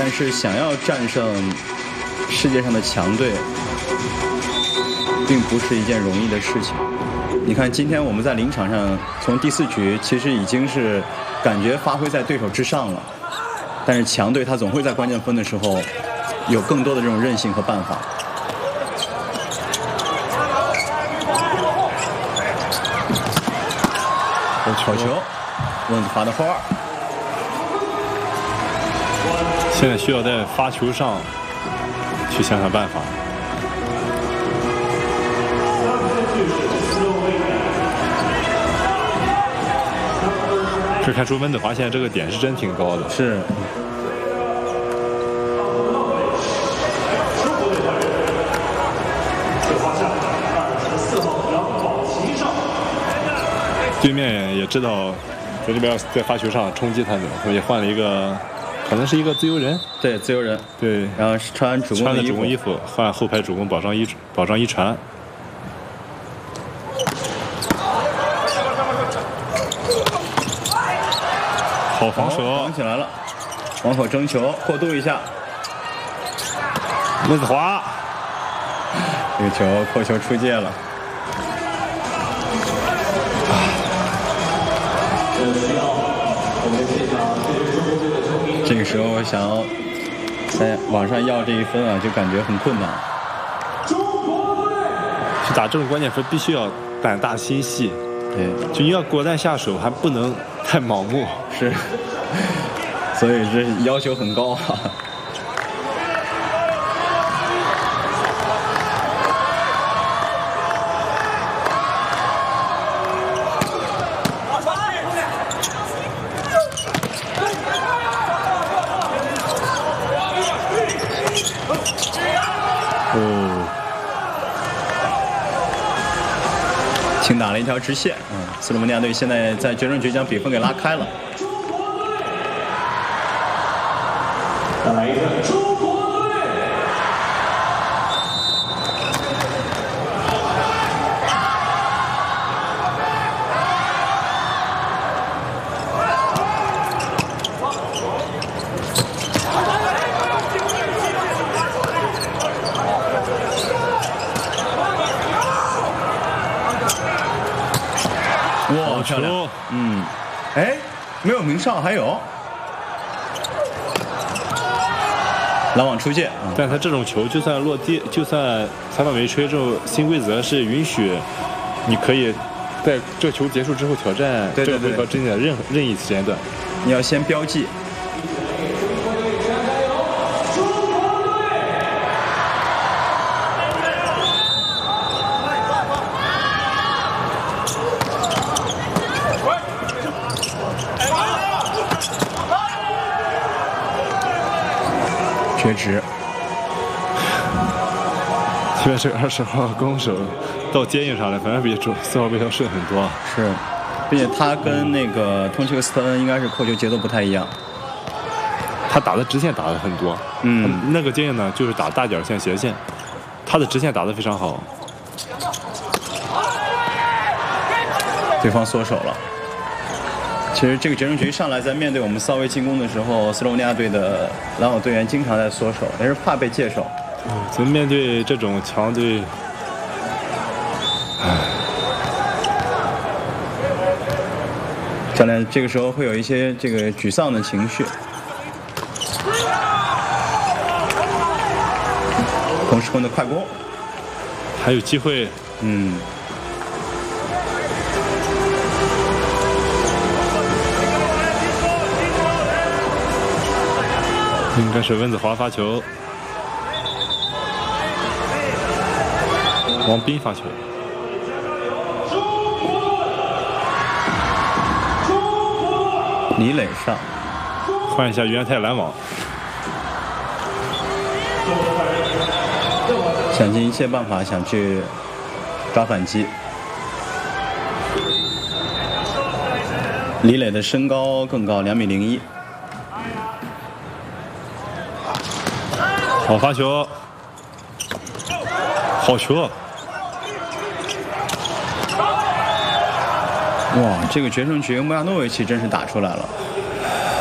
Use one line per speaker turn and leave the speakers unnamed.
但是想要战胜世界上的强队，并不是一件容易的事情。你看，今天我们在临场上，从第4局其实已经是感觉发挥在对手之上了，但是强队他总会在关键分的时候有更多的这种韧性和办法。好球，温子发的后二。
现在需要在发球上去想想办法。这看出温子华现在这个点是真挺高的。
是。
对面也知道在这边在发球上冲击他们，也换了一个，可能是一个自由人。
对，自由人。
对，
然后穿主攻的
衣服，换后排主攻保障一传。好防守，
防起来了，往口争球，过渡一下。
温子华，
这个球扣球出界了。这个时候想要在网上要这一分啊，就感觉很困难。
去打这种关键分，必须要胆大心细。
对，
就你要果断下手，还不能太盲目。
是，所以这要求很高啊。轻打了一条直线，斯洛文尼亚队现在在决胜局将比分给拉开了。
再来一个中国队。
哇，漂亮！哎，没有明少，还有拦网出界。
但他这种球就算落地，就算裁判没吹，这种新规则是允许你可以在这球结束之后挑战这个回合之内的任意时间段。
你要先标记。绝直！
这边是个20号攻手，到接应上来，反正比4号位要顺很多。
是，并且他跟那个通切克斯特恩应该是扣球节奏不太一样。
他打的直线打的很多，那个接应呢就是打大角线斜线，他的直线打得非常好。
对方缩手了。其实这个决胜局上来，在面对我们骚位进攻的时候，斯洛文尼亚队的拦网队员经常在缩手，也是怕被界手。
咱们面对这种强队，
教练这个时候会有一些这个沮丧的情绪。同时攻的快攻，
还有机会。应该是温子华发球，王斌发球。
李磊上，
换一下袁泰拦网，
想尽一切办法想去抓反击。李磊的身高更高，2.01米。
好发球，好球！
哇，这个决胜局莫亚诺维奇真是打出来了。